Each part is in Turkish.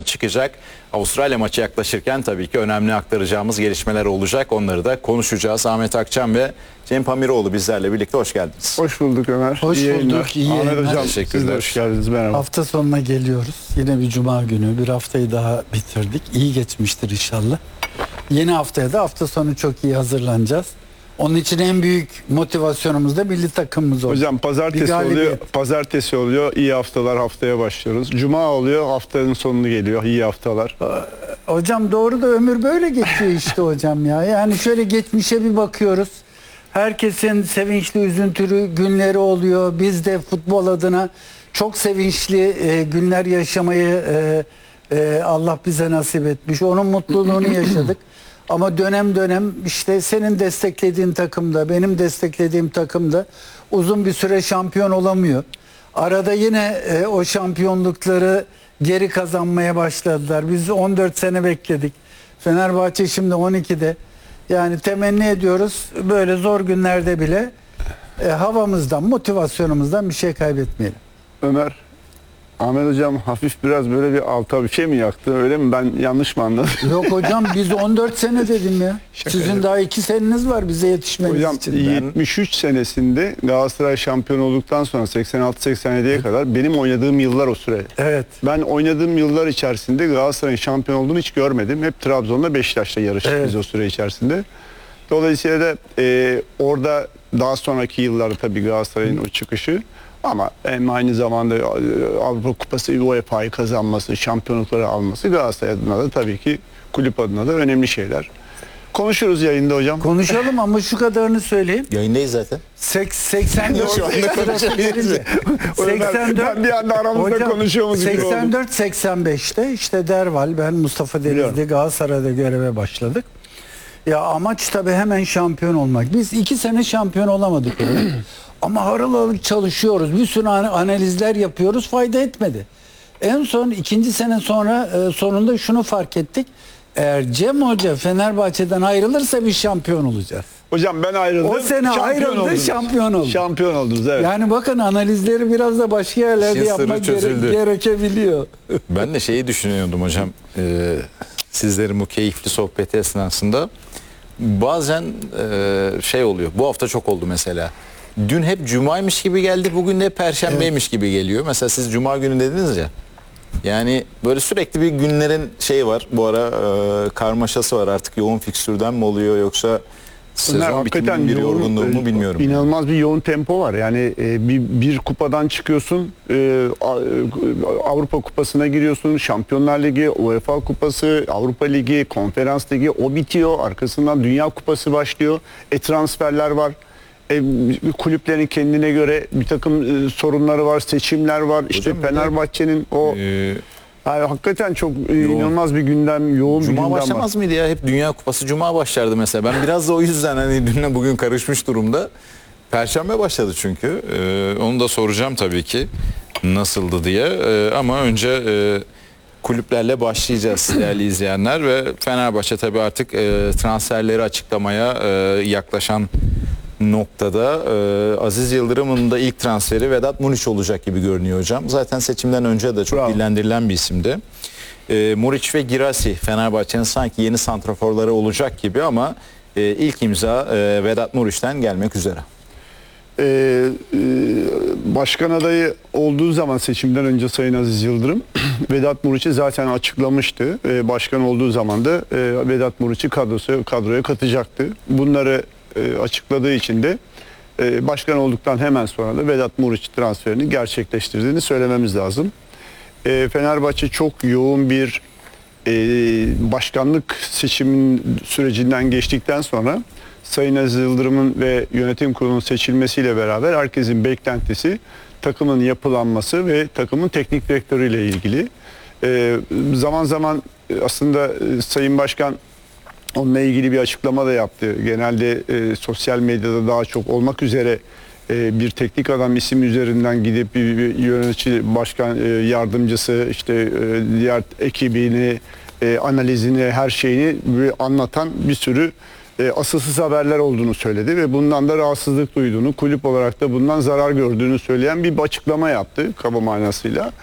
çıkacak. Avustralya maçı yaklaşırken tabii ki önemli aktaracağımız gelişmeler olacak. Onları da konuşacağız. Ahmet Akçam ve Cem Pamiroğlu bizlerle birlikte hoş geldiniz. Hoş bulduk Ömer. Hoş bulduk. İyi Ahmet yayınlar. Hocam siz de hoş geldiniz. Merhaba. Hafta sonuna geliyoruz. Yine bir cuma günü. Bir haftayı daha bitirdik. İyi geçmiştir inşallah. Yeni haftaya da hafta sonu çok iyi hazırlanacağız. Onun için en büyük motivasyonumuz da milli takımımız olacak. Hocam pazartesi oluyor. İyi haftalar, haftaya başlıyoruz. Cuma oluyor. Haftanın sonunu geliyor. İyi haftalar. Hocam doğru da ömür böyle geçiyor işte hocam ya. Yani şöyle geçmişe bir bakıyoruz. Herkesin sevinçli, üzüntülü günleri oluyor. Biz de futbol adına çok sevinçli günler yaşamayı Allah bize nasip etmiş. Onun mutluluğunu yaşadık. Ama dönem dönem işte senin desteklediğin takımda, benim desteklediğim takımda uzun bir süre şampiyon olamıyor. Arada yine o şampiyonlukları geri kazanmaya başladılar. Biz 14 sene bekledik. Fenerbahçe şimdi 12'de. Yani temenni ediyoruz böyle zor günlerde bile havamızdan, motivasyonumuzdan bir şey kaybetmeyelim. Ömer, Ahmet Hocam hafif biraz böyle bir alta bir şey mi yaktı? Öyle mi? Ben yanlış mı anladım? Yok hocam biz 14 sene dedim ya. Sizin daha 2 seneniz var bize yetişmeniz Hocam için. 73 senesinde Galatasaray şampiyon olduktan sonra 86-87'ye kadar benim oynadığım yıllar o süre. Evet. Ben oynadığım yıllar içerisinde Galatasaray'ın şampiyon olduğunu hiç görmedim. Hep Trabzon'la Beşiktaş'la yarıştık biz o süre içerisinde. Dolayısıyla da orada daha sonraki yıllarda tabii Galatasaray'ın o çıkışı ama hem aynı zamanda Avrupa Kupası, UEFA'yı kazanması, şampiyonlukları alması Galatasaray adına da tabii ki kulüp adına da önemli şeyler. Konuşuruz yayında hocam. Konuşalım ama şu kadarını söyleyeyim. Yayındayız zaten. 84 Şu anda konuşabiliriz. 84 Ben bir anda aramızda hocam, konuşuyoruz gibi oldum. 84-85'te işte Derval, ben Mustafa Denizli Galatasaray'da göreve başladık. Ya amaç tabii hemen şampiyon olmak. Biz 2 sene şampiyon olamadık öyle. Ama harıl harıl çalışıyoruz. Bir sürü analizler yapıyoruz. Fayda etmedi. En son 2. sene sonra sonunda şunu fark ettik. Eğer Cem Hoca Fenerbahçe'den ayrılırsa biz şampiyon olacağız. Hocam ben ayrıldım. O sene ayrıldı, şampiyon oldu. Şampiyon oldunuz evet. Yani bakın analizleri biraz da başka yerlerde İşin yapmak sırrı çözüldü. gerekebiliyor. Ben de şeyi düşünüyordum hocam. Sizlerin bu keyifli sohbeti esnasında bazen şey oluyor. Bu hafta çok oldu mesela. Dün hep cumaymış gibi geldi. Bugün de perşembeymiş gibi geliyor. Mesela siz cuma günü dediniz ya. Yani böyle sürekli bir günlerin şeyi var. Bu ara karmaşası var. Artık yoğun fikstürden mi oluyor yoksa sezon bitiminin bir yorgunluğu mu bilmiyorum. İnanılmaz bir yoğun tempo var. Yani bir kupadan çıkıyorsun, Avrupa Kupası'na giriyorsun, Şampiyonlar Ligi, UEFA Kupası, Avrupa Ligi, Konferans Ligi, o bitiyor. Arkasından Dünya Kupası başlıyor. Transferler var. Kulüplerin kendine göre bir takım sorunları var, seçimler var. İşte Fenerbahçe'nin o yani hakikaten çok inanılmaz bir gündem, yoğun bir gündem Cuma var. başlamaz mıydı ya? Hep Dünya Kupası Cuma başlardı mesela. Ben biraz da o yüzden hani dünle bugün karışmış durumda. Perşembe başladı çünkü. Onu da soracağım tabii ki nasıldı diye. Ama önce kulüplerle başlayacağız değerli izleyenler ve Fenerbahçe tabii artık transferleri açıklamaya yaklaşan noktada. Aziz Yıldırım'ın da ilk transferi Vedat Muriç olacak gibi görünüyor hocam. Zaten seçimden önce de çok dillendirilen bir isimdi. Muriç ve Girassi Fenerbahçe'nin sanki yeni santraforları olacak gibi ama ilk imza Vedat Muriç'ten gelmek üzere. Başkan adayı olduğu zaman seçimden önce Sayın Aziz Yıldırım Vedat Muriç'i zaten açıklamıştı. Başkan olduğu zaman da Vedat Muriç'i kadroya katacaktı. Bunları açıkladığı için de başkan olduktan hemen sonra da Vedat Muriç transferini gerçekleştirdiğini söylememiz lazım. Fenerbahçe çok yoğun bir başkanlık seçimin sürecinden geçtikten sonra Sayın Aziz Yıldırım'ın ve yönetim kurulunun seçilmesiyle beraber herkesin beklentisi takımın yapılanması ve takımın teknik direktörüyle ilgili. Zaman zaman aslında Sayın Başkan onunla ilgili bir açıklama da yaptı. Genelde sosyal medyada daha çok olmak üzere bir teknik adam isim üzerinden gidip bir yönetici, başkan yardımcısı, işte diğer ekibini, analizini, her şeyini anlatan bir sürü asılsız haberler olduğunu söyledi ve bundan da rahatsızlık duyduğunu, kulüp olarak da bundan zarar gördüğünü söyleyen bir açıklama yaptı kaba manasıyla.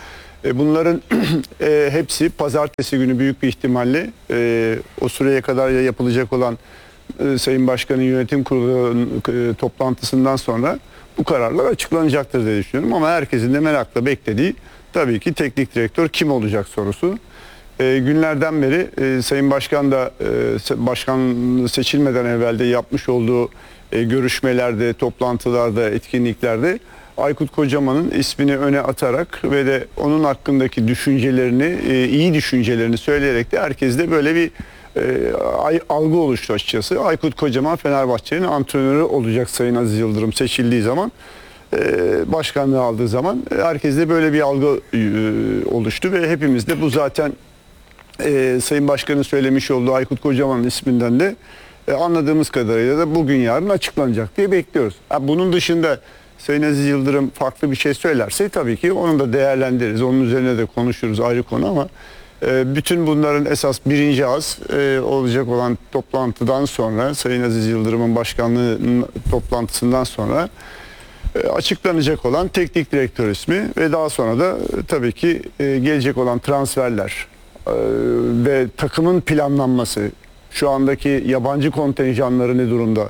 Bunların hepsi pazartesi günü büyük bir ihtimalle o süreye kadar yapılacak olan Sayın Başkan'ın yönetim kurulu toplantısından sonra bu kararlar açıklanacaktır diye düşünüyorum. Ama herkesin de merakla beklediği tabii ki teknik direktör kim olacak sorusu. Günlerden beri Sayın Başkan da başkan seçilmeden evvel de yapmış olduğu görüşmelerde, toplantılarda, etkinliklerde Aykut Kocaman'ın ismini öne atarak ve de onun hakkındaki düşüncelerini, iyi düşüncelerini söyleyerek de herkeste böyle bir algı oluştu açıkçası. Aykut Kocaman Fenerbahçe'nin antrenörü olacak Sayın Aziz Yıldırım seçildiği zaman, başkanlığı aldığı zaman herkeste böyle bir algı oluştu ve hepimiz de bu zaten Sayın Başkan'ın söylemiş olduğu Aykut Kocaman'ın isminden de anladığımız kadarıyla da bugün yarın açıklanacak diye bekliyoruz. Bunun dışında Sayın Aziz Yıldırım farklı bir şey söylerse tabii ki onu da değerlendiririz. Onun üzerine de konuşuruz, ayrı konu, ama bütün bunların esas birinci ağız olacak olan toplantıdan sonra, Sayın Aziz Yıldırım'ın başkanlığı toplantısından sonra açıklanacak olan teknik direktör ismi ve daha sonra da tabii ki gelecek olan transferler ve takımın planlanması, şu andaki yabancı kontenjanları ne durumda,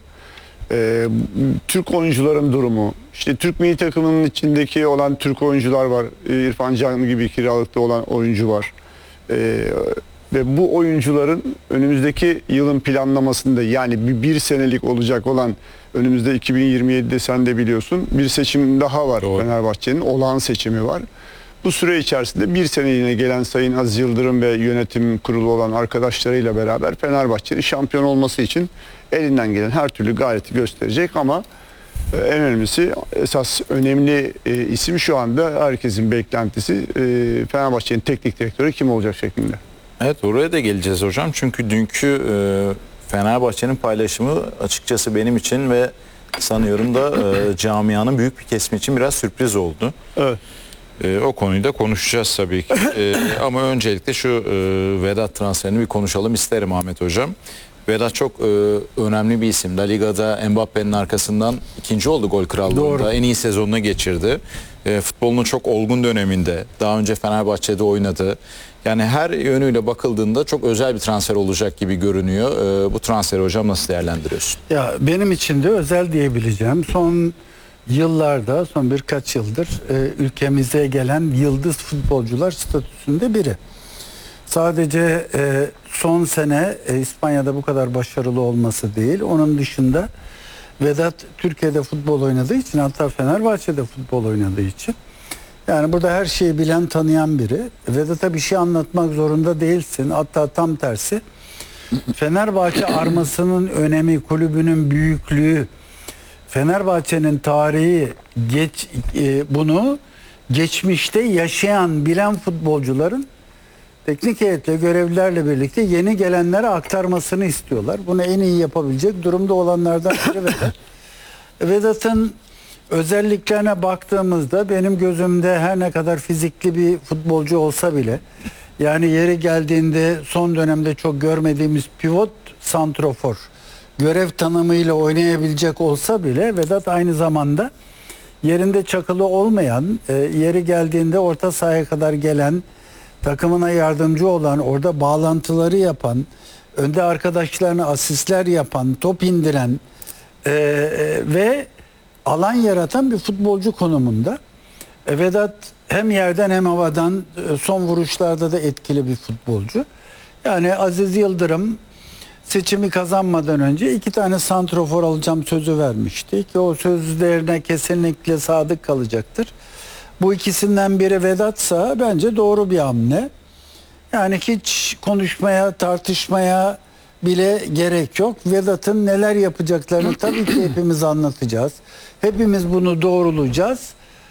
Türk oyuncuların durumu, işte Türk milli takımının içindeki olan Türk oyuncular var, İrfan Can gibi kiralıkta olan oyuncu var ve bu oyuncuların önümüzdeki yılın planlamasında, yani bir senelik olacak olan önümüzde 2027'de sen de biliyorsun bir seçim daha var. Doğru. Fenerbahçe'nin olağan seçimi var. Bu süre içerisinde bir seneliğine gelen Sayın Aziz Yıldırım ve yönetim kurulu olan arkadaşlarıyla beraber Fenerbahçe'nin şampiyon olması için elinden gelen her türlü gayreti gösterecek, ama en önemlisi, esas önemli isim şu anda herkesin beklentisi Fenerbahçe'nin teknik direktörü kim olacak şeklinde. Evet, oraya da geleceğiz hocam. Çünkü dünkü Fenerbahçe'nin paylaşımı açıkçası benim için ve sanıyorum da camianın büyük bir kesimi için biraz sürpriz oldu. Evet. O konuyu da konuşacağız tabii ki. Ama öncelikle şu Vedat transferini bir konuşalım isterim Ahmet hocam. Vedat çok önemli bir isim. La Liga'da Mbappe'nin arkasından ikinci oldu gol krallığında. Doğru. En iyi sezonunu geçirdi. Futbolunun çok olgun döneminde. Daha önce Fenerbahçe'de oynadı. Yani her yönüyle bakıldığında çok özel bir transfer olacak gibi görünüyor. Bu transferi hocam nasıl değerlendiriyorsun? Ya benim için de özel diyebileceğim. Son yıllarda, son birkaç yıldır ülkemize gelen yıldız futbolcular statüsünde biri. Sadece son sene İspanya'da bu kadar başarılı olması değil, onun dışında Vedat Türkiye'de futbol oynadığı için, hatta Fenerbahçe'de futbol oynadığı için, yani burada her şeyi bilen, tanıyan biri. Vedat'a bir şey anlatmak zorunda değilsin. Hatta tam tersi, Fenerbahçe armasının önemi, kulübünün büyüklüğü, Fenerbahçe'nin tarihi, bunu geçmişte yaşayan, bilen futbolcuların teknik heyetle, görevlilerle birlikte yeni gelenlere aktarmasını istiyorlar. Bunu en iyi yapabilecek durumda olanlardan biri Vedat. Vedat'ın özelliklerine baktığımızda benim gözümde her ne kadar fizikli bir futbolcu olsa bile, yani yeri geldiğinde son dönemde çok görmediğimiz pivot santrofor görev tanımıyla oynayabilecek olsa bile, Vedat aynı zamanda yerinde çakılı olmayan, yeri geldiğinde orta sahaya kadar gelen, takımına yardımcı olan, orada bağlantıları yapan, önde arkadaşlarına asistler yapan, top indiren ve alan yaratan bir futbolcu konumunda. Vedat hem yerden hem havadan son vuruşlarda da etkili bir futbolcu. Yani Aziz Yıldırım seçimi kazanmadan önce 2 tane santrofor alacağım sözü vermişti ki o sözlerine kesinlikle sadık kalacaktır. Bu ikisinden biri Vedat'sa bence doğru bir hamle. Yani hiç konuşmaya, tartışmaya bile gerek yok. Vedat'ın neler yapacaklarını tabii ki hepimiz anlatacağız. Hepimiz bunu doğrulayacağız.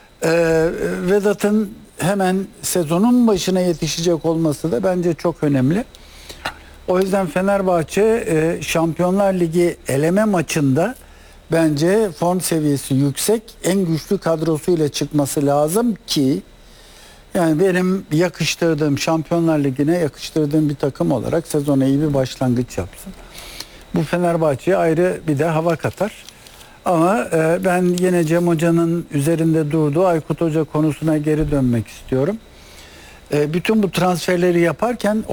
Vedat'ın hemen sezonun başına yetişecek olması da bence çok önemli. O yüzden Fenerbahçe Şampiyonlar Ligi eleme maçında bence form seviyesi yüksek, en güçlü kadrosuyla çıkması lazım ki, yani benim yakıştırdığım, Şampiyonlar Ligi'ne yakıştırdığım bir takım olarak sezona iyi bir başlangıç yapsın. Bu Fenerbahçe'ye ayrı bir de hava katar. Ama ben yine Cem Hoca'nın üzerinde durduğu Aykut Hoca konusuna geri dönmek istiyorum. bütün bu transferleri yaparken